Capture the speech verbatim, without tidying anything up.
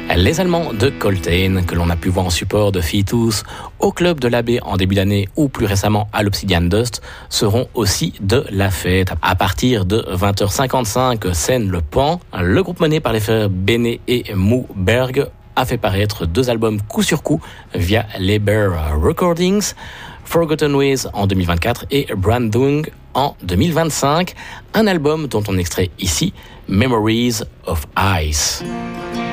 Les Allemands de Coltrane, que l'on a pu voir en support de Fetus, au Club de l'Abbé en début d'année ou plus récemment à l'Obsidian Dust, seront aussi de la fête. À partir de vingt heures cinquante-cinq, scène Le Pan, le groupe mené par les frères Bene et Mou Berg a fait paraître deux albums coup sur coup via les Bear Recordings, Forgotten Ways en deux mille vingt-quatre et Brandung en deux mille vingt-cinq, un album dont on extrait ici Memories of Ice.